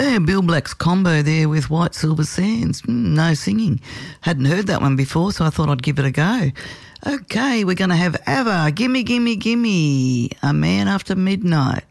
Yeah, Bill Black's combo there with White Silver Sands. No singing. Hadn't heard that one before, so I thought I'd give it a go. Okay, we're going to have ABBA, Gimme, Gimme, Gimme, A Man After Midnight.